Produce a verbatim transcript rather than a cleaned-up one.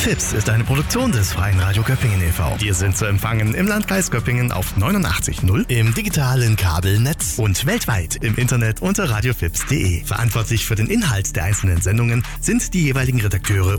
Fips ist eine Produktion des Freien Radio Göppingen e V Wir sind zu empfangen im Landkreis Göppingen auf neunundachtzig Komma null, im digitalen Kabelnetz und weltweit im Internet unter radiofips punkt de. Verantwortlich für den Inhalt der einzelnen Sendungen sind die jeweiligen Redakteure